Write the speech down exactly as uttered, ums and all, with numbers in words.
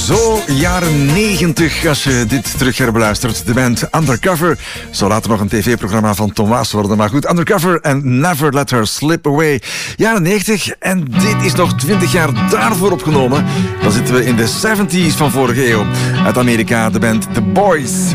Zo jaren negentig als je dit terug herbeluistert. De band Undercover. Zou later nog een tv-programma van Tom Waas worden. Maar goed, Undercover en Never Let Her Slip Away. Jaren negentig en dit is nog twintig jaar daarvoor opgenomen. Dan zitten we in de zeventig van vorige eeuw. Uit Amerika de band The Boys.